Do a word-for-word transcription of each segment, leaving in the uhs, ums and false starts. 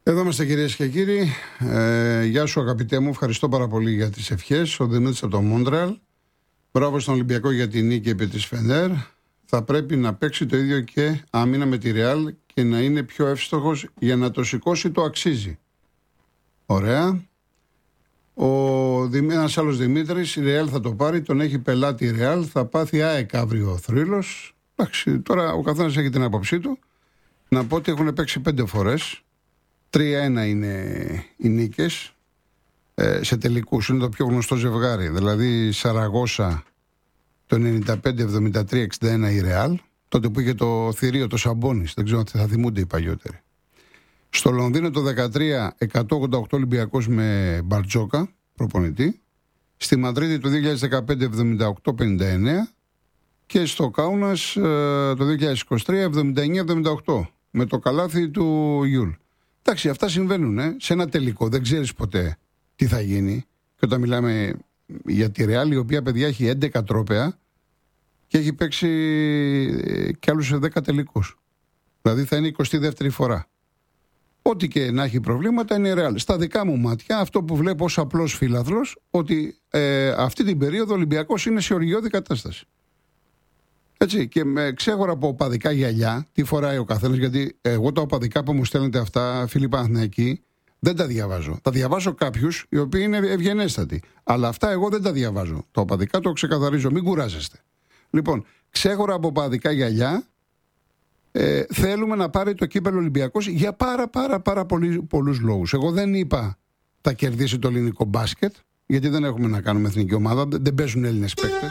Εδώ είμαστε κυρίες και κύριοι. Ε, γεια σου αγαπητέ μου, ευχαριστώ πάρα πολύ για τις ευχές. Ο Δημήτρης από το Μόντρεαλ. Μπράβο στον Ολυμπιακό για την νίκη επί της Φενέρ. Θα πρέπει να παίξει το ίδιο και άμυνα με τη Ρεάλ και να είναι πιο εύστοχος για να το σηκώσει, το αξίζει. Ωραία. Ο, ένας άλλος Δημήτρης, η Ρεάλ θα το πάρει, τον έχει πελάτη η Ρεάλ, θα πάθει ΑΕΚ αύριο ο θρύλος. Εντάξει, τώρα ο καθένας έχει την άποψή του. Να πω ότι έχουν παίξει πέντε φορές. τρία ένα είναι οι νίκες ε, σε τελικούς. Είναι το πιο γνωστό ζευγάρι. Δηλαδή Σαραγώσα το ενενήντα πέντε εβδομήντα τρία εξήντα ένα η Ρεάλ. Τότε που είχε το θηρίο, το Σαμπόνις. Δεν ξέρω αν θα θυμούνται οι παλιότεροι. Στο Λονδίνο το δεκατρία εκατόν ογδόντα οκτώ Ολυμπιακός με Μπαρτζόκα προπονητή. Στη Μαδρίτη το δύο χιλιάδες δεκαπέντε εβδομήντα οκτώ πενήντα εννέα. Και στο Κάουνας ε, το δύο χιλιάδες είκοσι τρία εβδομήντα εννέα εβδομήντα οκτώ με το καλάθι του Γιούλ. Εντάξει, αυτά συμβαίνουν ε. σε ένα τελικό. Δεν ξέρεις ποτέ τι θα γίνει. Και όταν μιλάμε για τη Ρεάλ, η οποία παιδιά έχει έντεκα τρόπαια και έχει παίξει κι άλλους σε δέκα τελικούς. Δηλαδή θα είναι η εικοστή δεύτερη φορά. Ό,τι και να έχει προβλήματα είναι η Ρεάλ. Στα δικά μου μάτια, αυτό που βλέπω ως απλός φίλαθλος, ότι ε, αυτή την περίοδο ο Ολυμπιακός είναι σε οργιώδη κατάσταση. Έτσι, και με ξέχωρα από οπαδικά γυαλιά, τι φοράει ο καθένας, γιατί εγώ τα οπαδικά που μου στέλνετε αυτά, φίλοι Παναθηναϊκοί, δεν τα διαβάζω. Τα διαβάζω κάποιους οι οποίοι είναι ευγενέστατοι. Αλλά αυτά εγώ δεν τα διαβάζω. Τα οπαδικά το ξεκαθαρίζω, μην κουράζεστε. Λοιπόν, ξέχωρα από οπαδικά γυαλιά, ε, θέλουμε να πάρει το κύπελλο Ολυμπιακός για πάρα πάρα πάρα πολλοί, πολλούς λόγους. Εγώ δεν είπα θα κερδίσει το ελληνικό μπάσκετ, γιατί δεν έχουμε να κάνουμε εθνική ομάδα, δεν παίζουν Έλληνες παίκτες.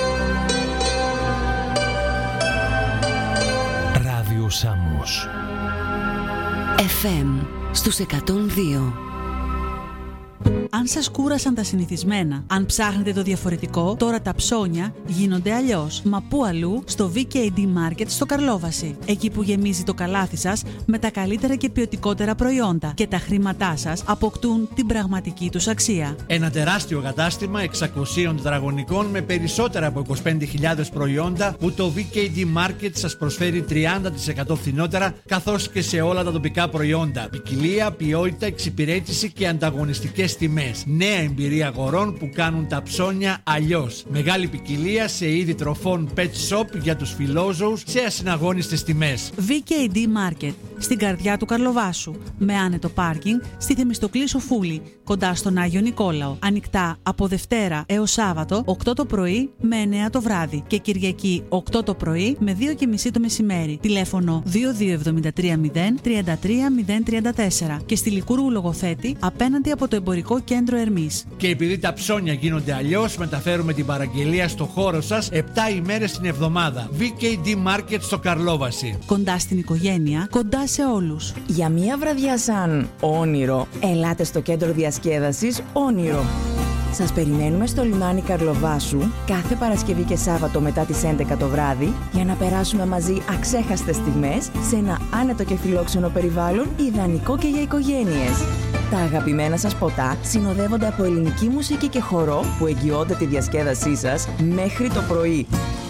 Σάμος εφ εμ στους εκατόν δύο. Αν σας κούρασαν τα συνηθισμένα, αν ψάχνετε το διαφορετικό, τώρα τα ψώνια γίνονται αλλιώς. Μα πού αλλού? Στο βι κέι ντι Market στο Καρλόβαση. Εκεί που γεμίζει το καλάθι σας με τα καλύτερα και ποιοτικότερα προϊόντα και τα χρήματά σας αποκτούν την πραγματική τους αξία. Ένα τεράστιο κατάστημα εξακοσίων τετραγωνικών με περισσότερα από είκοσι πέντε χιλιάδες προϊόντα που το βι κέι ντι Market σας προσφέρει τριάντα τοις εκατό φθηνότερα, καθώς και σε όλα τα τοπικά προϊόντα. Ποικιλία, ποιότητα, εξυπηρέτηση και ανταγωνιστικές τιμές. Νέα εμπειρία αγορών που κάνουν τα ψώνια αλλιώς. Μεγάλη ποικιλία σε είδη τροφών pet shop για τους φιλόζωους σε ασυναγώνιστες τιμές. βι κέι ντι Market, στην καρδιά του Καρλοβάσου, με άνετο πάρκινγκ στη Θεμιστοκλή Σοφούλη, κοντά στον Άγιο Νικόλαο. Ανοιχτά από Δευτέρα έως Σάββατο, οκτώ το πρωί με εννέα το βράδυ και Κυριακή οκτώ το πρωί με δύο και μισή το μεσημέρι. Τηλέφωνο δύο δύο εβδομήντα τρία μηδέν τριάντα τρία μηδέν τριάντα τέσσερα και στη Λυκούργου Λογοθέτη απέναντι από το Εμπορικό Κέντρο Ερμής. Και επειδή τα ψώνια γίνονται αλλιώς, μεταφέρουμε την παραγγελία στο χώρο σας επτά ημέρες την εβδομάδα. βι κέι ντι Market στο Καρλόβαση. Κοντά στην οικογένεια, κοντά σε όλους. Για μία βραδιά σαν όνειρο, ελάτε στο κέντρο διασκέδασης Όνειρο. Σας περιμένουμε στο λιμάνι Καρλοβάσου κάθε Παρασκευή και Σάββατο μετά τις έντεκα το βράδυ για να περάσουμε μαζί αξέχαστες στιγμές σε ένα άνετο και φιλόξενο περιβάλλον ιδανικό και για οικογένειες. Τα αγαπημένα σας ποτά συνοδεύονται από ελληνική μουσική και χορό που εγγυώνται τη διασκέδασή σας μέχρι το πρωί.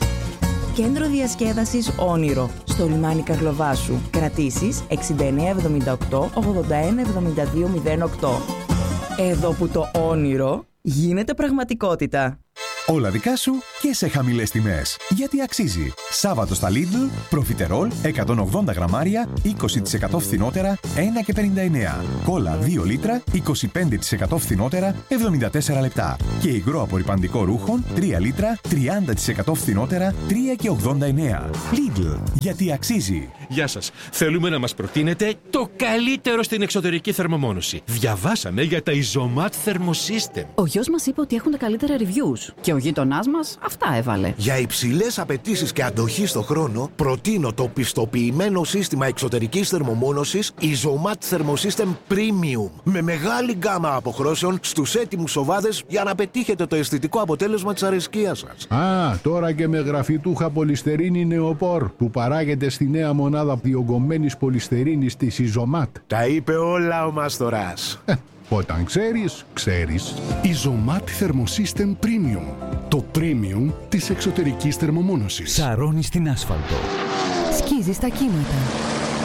Κέντρο διασκέδασης Όνειρο στο λιμάνι Καρλοβάσου. Κρατήσεις εξήντα εννέα εβδομήντα οκτώ ογδόντα ένα εβδομήντα δύο μηδέν οκτώ. Εδώ που το όνειρο γίνεται πραγματικότητα. Όλα δικά σου και σε χαμηλές τιμές. Γιατί αξίζει. Σάββατο στα Lidl, προφιτερόλ εκατόν ογδόντα γραμμάρια, είκοσι τοις εκατό φθηνότερα, ένα και πενήντα εννέα. Κόλλα δύο λίτρα, είκοσι πέντε τοις εκατό φθηνότερα, εβδομήντα τέσσερα λεπτά. Και υγρό απορρυπαντικό ρούχων, τρία λίτρα, τριάντα τοις εκατό φθηνότερα, τρία και ογδόντα εννέα. Lidl, γιατί αξίζει. Γεια σας. Θέλουμε να μας προτείνετε το καλύτερο στην εξωτερική θερμομόνωση. Διαβάσαμε για τα Isomat Thermosystem. Ο γιος μας είπε ότι έχουν τα καλύτερα reviews. Και ο γείτονάς μας αυτά έβαλε. Για υψηλές απαιτήσεις και αντοχή στο χρόνο, προτείνω το πιστοποιημένο σύστημα εξωτερικής θερμομόνωσης Isomat Thermosystem Premium. Με μεγάλη γκάμα αποχρώσεων στους έτοιμους σοβάδες για να πετύχετε το αισθητικό αποτέλεσμα της αρεσκίας σας. Α, τώρα και με γραφιτούχα πολυστερίνη νεοπόρ που παράγεται στη νέα μονάδα διογκωμένης πολυστερίνης της Isomat. Τα είπε όλα ο Μάστορας. Όταν ξέρεις, ξέρεις. Isomat Thermosystem Premium. Το premium της εξωτερικής θερμομόνωσης. Σαρώνει στην άσφαλτο. Σκίζει στα κύματα.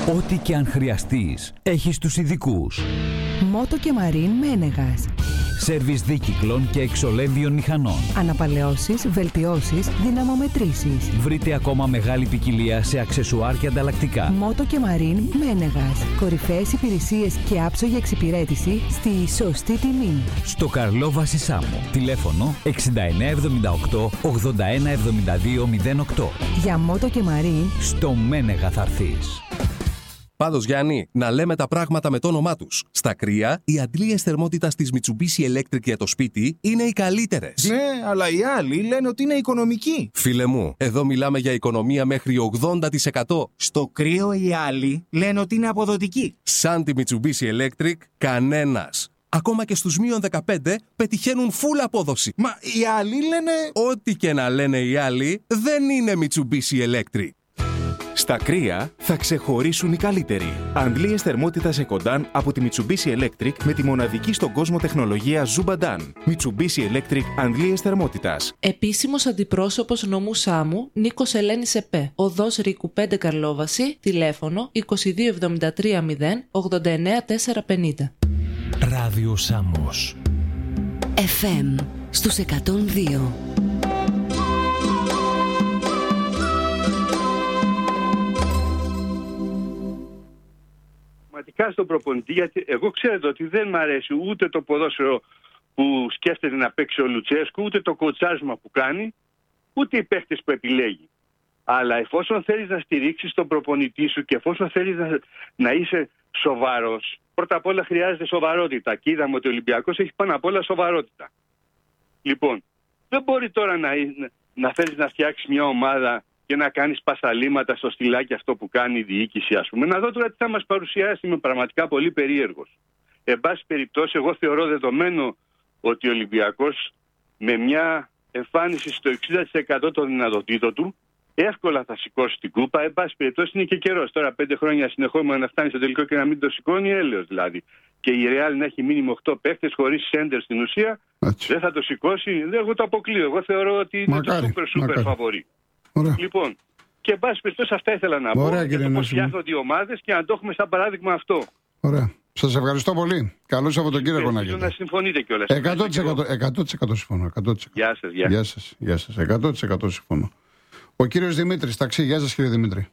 Ό,τι και αν χρειαστείς, έχεις τους ειδικούς. Μότο και Μαρίν Μένεγας. Σέρβις δίκυκλων και εξολέμβιων μηχανών. Αναπαλαιώσεις, βελτιώσεις, δυναμομετρήσεις. Βρείτε ακόμα μεγάλη ποικιλία σε αξεσουάρ και ανταλλακτικά. Μότο και Μαρίν Μένεγας. Κορυφαίες υπηρεσίες και άψογη εξυπηρέτηση στη σωστή τιμή. Στο Καρλό Βασισάμου. Τηλέφωνο εξήντα εννέα εβδομήντα οκτώ ογδόντα ένα εβδομήντα δύο μηδέν οκτώ. Για Μότο και Μαρίν, στο Μένεγα θα έρθεις. Πάντως, Γιάννη, να λέμε τα πράγματα με το όνομά τους. Στα κρύα, οι αντλίες θερμότητας της Mitsubishi Electric για το σπίτι είναι οι καλύτερες. Ναι, αλλά οι άλλοι λένε ότι είναι οικονομικοί. Φίλε μου, εδώ μιλάμε για οικονομία μέχρι ογδόντα τοις εκατό. Στο κρύο οι άλλοι λένε ότι είναι αποδοτικοί. Σαν τη Mitsubishi Electric, κανένας. Ακόμα και στους μείον δεκαπέντε πετυχαίνουν full απόδοση. Μα οι άλλοι λένε... Ό,τι και να λένε οι άλλοι, δεν είναι Mitsubishi Electric. Στα κρύα θα ξεχωρίσουν οι καλύτεροι. Αντλίες θερμότητας Ecodan από τη Mitsubishi Electric με τη μοναδική στον κόσμο τεχνολογία Zubadan. Mitsubishi Electric αντλίες θερμότητας. Επίσημος αντιπρόσωπος νομού Σάμου, Νίκος Ελένης ΕΠΕ. Οδός Ρίκου πέντε Καρλόβαση, τηλέφωνο είκοσι δύο εβδομήντα τρία μηδέν ογδόντα εννέα τετρακόσια πενήντα. Ράδιο Σάμος. εφ εμ στους εκατόν δύο. Στον προπονητή, γιατί εγώ ξέρετε ότι δεν μ' αρέσει ούτε το ποδόσφαιρο που σκέφτεται να παίξει ο Λουτσέσκου, ούτε το κοτσάρισμα που κάνει, ούτε οι παίχτες που επιλέγει. Αλλά εφόσον θέλεις να στηρίξεις τον προπονητή σου και εφόσον θέλεις να, να είσαι σοβαρός, πρώτα απ' όλα χρειάζεται σοβαρότητα. Και είδαμε ότι ο Ολυμπιακός έχει πάνω απ' όλα σοβαρότητα. Λοιπόν, δεν μπορεί τώρα να, να θέλεις να φτιάξεις μια ομάδα και να κάνεις πασαλήματα στο στυλάκι αυτό που κάνει η διοίκηση, ας πούμε. Να δω τώρα τι θα μας παρουσιάσει, είμαι πραγματικά πολύ περίεργος. Εν πάση περιπτώσει, εγώ θεωρώ δεδομένο ότι ο Ολυμπιακός με μια εμφάνιση στο εξήντα τοις εκατό των δυνατοτήτων του εύκολα θα σηκώσει την κούπα. Εν πάση περιπτώσει, είναι και καιρός. Τώρα, πέντε χρόνια συνεχόμενα να φτάνει στο τελικό και να μην το σηκώνει, έλεος δηλαδή. Και η Real να έχει μήνυμο οκτώ παίχτες χωρίς σέντερ στην ουσία, έτσι. Δεν θα το σηκώσει. Εγώ το αποκλείω. Εγώ θεωρώ ότι είναι μακάρι, το super super φαβορί. Λοιπόν, και εν πάση περιπτώσει αυτά ήθελα να πω. Ωραία, για το πώς φτιάχνονται οι ομάδες και να το έχουμε σαν παράδειγμα αυτό. Ωραία. Σας ευχαριστώ πολύ. Καλό Σαββατοκύριακο να έχετε. Να συμφωνείτε κιόλας. εκατό τοις εκατό, εκατό τοις εκατό συμφωνώ. εκατό τοις εκατό. Γεια σας, γεια. Γεια σας, γεια σας. εκατό τοις εκατό συμφωνώ. Ο κύριος Δημήτρης, ταξί. Γεια σας, κύριε Δημήτρη.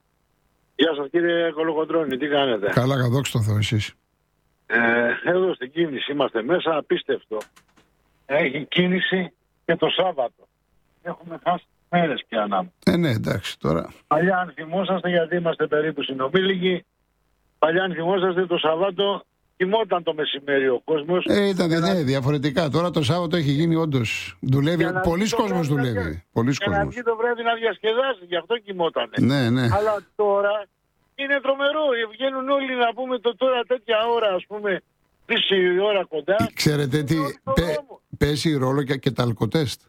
Γεια σας, κύριε Κολοκοντρώνη. Τι κάνετε? Καλά, δόξα τω Θεώ, εσείς. Ε, εδώ στην κίνηση είμαστε μέσα, απίστευτο. Έχει κίνηση και το Σάββατο. Έχουμε χάσει μέρες πια να. Ε, ναι, εντάξει τώρα. Παλιά, αν θυμόσαστε, γιατί είμαστε περίπου συνομήλικοι, παλιά, αν θυμόσαστε, το Σαββάτο κοιμόταν το μεσημέρι ο κόσμος. Ε, ήταν ναι, να... διαφορετικά. Τώρα το Σάββατο έχει γίνει όντως. Δουλεύει. Πολλοί κόσμος δουλεύει. Πολλοί κόσμος. Για να βγει το βράδυ να διασκεδάσει, γι' αυτό κοιμότανε. Ναι, ναι. Αλλά τώρα είναι τρομερό. Βγαίνουν όλοι να πούμε το τώρα τέτοια ώρα, ας πούμε, τρεις η ώρα κοντά. Ξέρετε τι, πέ, παίζει ρόλο και, και τα αλκοτέστ.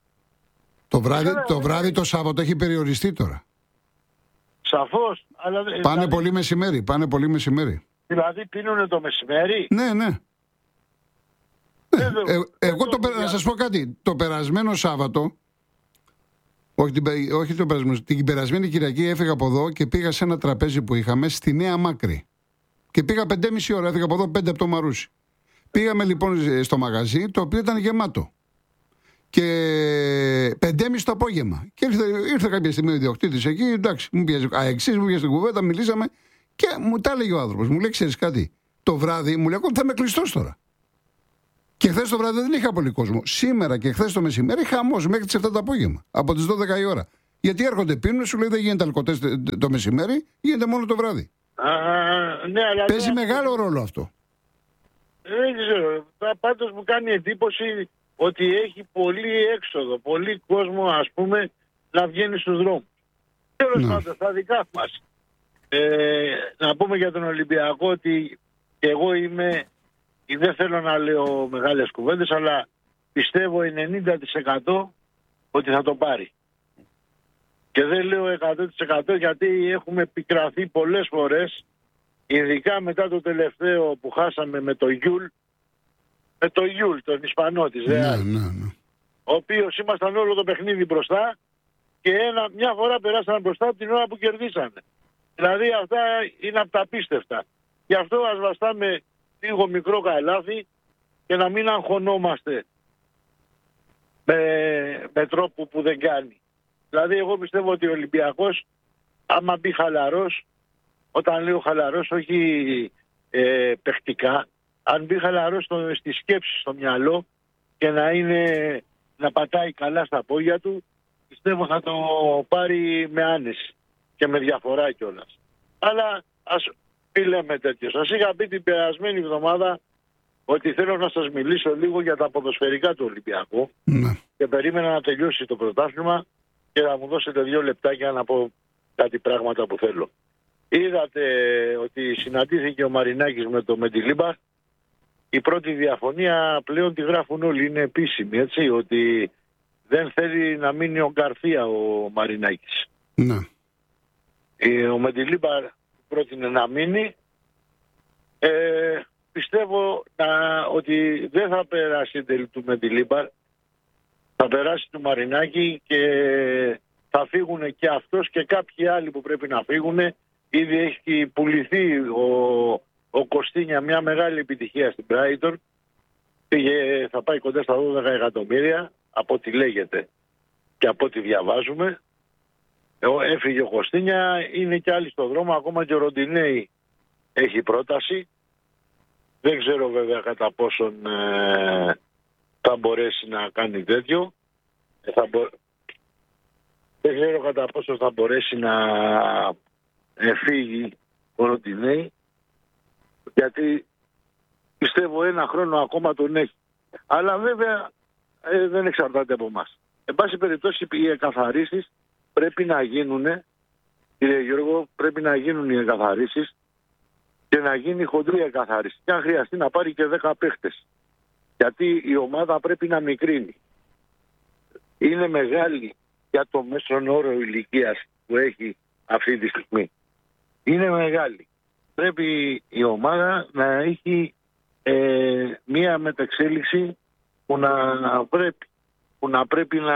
Το βράδυ, yeah, το βράδυ το Σάββατο έχει περιοριστεί τώρα. Σαφώς. Αλλά, πάνε δηλαδή, πολύ μεσημέρι, πάνε πολύ μεσημέρι. Δηλαδή πίνουνε το μεσημέρι. Ναι, ναι. Ε, ε, εγώ το, να σας πω κάτι. Το περασμένο Σάββατο, όχι την, όχι το περασμένο, την περασμένη Κυριακή έφυγα από εδώ και πήγα σε ένα τραπέζι που είχαμε στη Νέα Μάκρη. Και πήγα πέντε και μισή ώρα, έφυγα από εδώ πέντε από το Μαρούσι. Πήγαμε λοιπόν στο μαγαζί, το οποίο ήταν γεμάτο. Και πέντε και μισή το απόγευμα. Και ήρθε, ήρθε κάποια στιγμή ο ιδιοκτήτης εκεί, εντάξει, μου πιέζει αεξής, μου πιέζει την κουβέντα, μιλήσαμε και μου τα έλεγε ο άνθρωπος. Μου λέει, ξέρεις κάτι, το βράδυ μου λέει, εγώ θα είμαι κλειστός τώρα. Και χθες το βράδυ δεν είχα πολύ κόσμο. Σήμερα και χθες το μεσημέρι χαμός μέχρι τις επτά το απόγευμα. Από τις δώδεκα η ώρα. Γιατί έρχονται πίνουν, σου λέει δεν γίνεται αλκοτές το μεσημέρι, γίνεται μόνο το βράδυ. Α, ναι, αλλά παίζει ναι, μεγάλο ρόλο αυτό. Δεν ξέρω. Πάντως μου κάνει εντύπωση ότι έχει πολύ έξοδο, πολύ κόσμο, ας πούμε, να βγαίνει στους δρόμους. Τέλος πάντων, στα δικά μας. Ε, να πούμε για τον Ολυμπιακό ότι εγώ είμαι, δεν θέλω να λέω μεγάλες κουβέντες, αλλά πιστεύω ενενήντα τοις εκατό ότι θα το πάρει. Και δεν λέω εκατό τοις εκατό γιατί έχουμε πικραθεί πολλές φορές, ειδικά μετά το τελευταίο που χάσαμε με το Γιούλ, με το Γιούλ, τον Ισπανό της Ρεάλ, ναι, ναι, ναι. ο οποίος ήμασταν όλο το παιχνίδι μπροστά και ένα, μια φορά περάσαν μπροστά την ώρα που κερδίσανε. Δηλαδή αυτά είναι απταπίστευτα. Γι' αυτό ας βαστάμε λίγο μικρό καλάθι και να μην αγχωνόμαστε με, με τρόπο που δεν κάνει. Δηλαδή εγώ πιστεύω ότι ο Ολυμπιακός, άμα μπει χαλαρός, όταν λέω χαλαρός όχι ε, παιχτικά, αν μπει χαλαρός στο, στη σκέψη, στο μυαλό και να, είναι, να πατάει καλά στα πόδια του, πιστεύω θα το πάρει με άνεση και με διαφορά κιόλας. Αλλά ας μην λέμε τέτοιο. Σας είχα πει την περασμένη εβδομάδα ότι θέλω να σας μιλήσω λίγο για τα ποδοσφαιρικά του Ολυμπιακού ναι. και περίμενα να τελειώσει το πρωτάθλημα και να μου δώσετε δύο λεπτάκια να πω κάτι πράγματα που θέλω. Είδατε ότι συναντήθηκε ο Μαρινάκης με το Μεντιλίμπαρ. Η πρώτη διαφωνία πλέον τη γράφουν όλοι, είναι επίσημη, έτσι, ότι δεν θέλει να μείνει ο Γκαρθία ο Μαρινάκης. Ναι. Ο Μεντιλίμπαρ πρότεινε να μείνει. Ε, πιστεύω να, ότι δεν θα περάσει η τελική του Μεντιλίμπαρ. Θα περάσει του Μαρινάκη και θα φύγουν και αυτός και κάποιοι άλλοι που πρέπει να φύγουν. Ήδη έχει πουληθεί ο, ο Κωστίνια, μια μεγάλη επιτυχία στην Brighton. Πήγε, θα πάει κοντά στα δώδεκα εκατομμύρια από ό,τι λέγεται και από ό,τι διαβάζουμε. Έφυγε ο Κωστίνια, είναι και άλλοι στον δρόμο, ακόμα και ο Ροντινέη έχει πρόταση. Δεν ξέρω βέβαια κατά πόσον ε, θα μπορέσει να κάνει τέτοιο. Ε, θα μπο... Δεν ξέρω κατά πόσο θα μπορέσει να ε, φύγει ο Ροντινέη, γιατί πιστεύω ένα χρόνο ακόμα τον έχει. Αλλά βέβαια ε, δεν εξαρτάται από εμάς. Εν πάση περιπτώσει οι εκαθαρίσεις πρέπει να γίνουν, κύριε Γιώργο, πρέπει να γίνουν οι εκαθαρίσεις και να γίνει χοντρή εκαθάριση. Και αν χρειαστεί να πάρει και δέκα παίχτες. Γιατί η ομάδα πρέπει να μικρύνει. Είναι μεγάλη για το μέσον όρο ηλικίας που έχει αυτή τη στιγμή. Είναι μεγάλη. Πρέπει η ομάδα να έχει ε, μία μεταξέλιξη που να, να πρέπει, που να πρέπει να...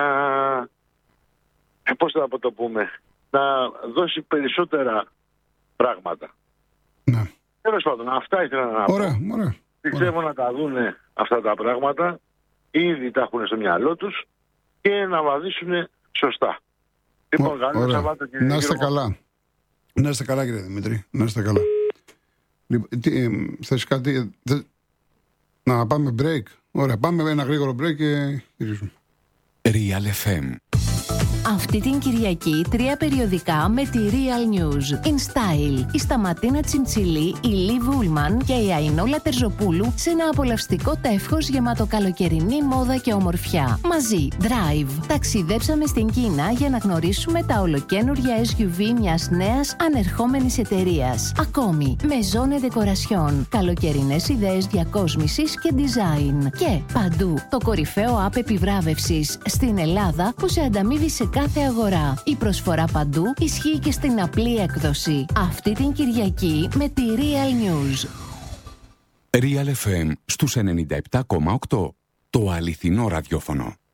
Ε, πώς θα το πούμε, να δώσει περισσότερα πράγματα. Ναι. Τέλος πάντων, αυτά ήθελα να πω. Ωραία, ωραία. Πιστεύω να τα δούνε αυτά τα πράγματα, ήδη τα έχουν στο μυαλό τους και να βαδίσουν σωστά. Λοιπόν, καλό Σαββάτο, κύριε. Να είστε καλά. Να είστε καλά, κύριε Δημήτρη. Να είστε καλά. Λοιπόν, τι, ε, θες κάτι, θε... να πάμε break. Ωραία, πάμε με ένα γρήγορο break και γυρίζουμε. Real εφ εμ. Αυτή την Κυριακή τρία περιοδικά με τη Real News. In Style, η Σταματίνα Τσιμτσιλή, η Λι Βούλμαν και η Αϊνόλα Τερζοπούλου σε ένα απολαυστικό τεύχος γεμάτο καλοκαιρινή μόδα και ομορφιά. Μαζί, Drive. Ταξιδέψαμε στην Κίνα για να γνωρίσουμε τα ολοκαίνουργια ες γιου βι μιας νέας ανερχόμενης εταιρείας. Ακόμη, Maison Decoration. Καλοκαιρινές ιδέες διακόσμησης και design. Και παντού, το κορυφαίο app επιβράβευσης στην Ελλάδα που σε ανταμείβει σε κάθε αγορά. Η προσφορά παντού ισχύει και στην απλή έκδοση. Αυτή την Κυριακή με τη Real News. Real εφ εμ στους ενενήντα επτά κόμμα οκτώ. Το αληθινό ραδιόφωνο.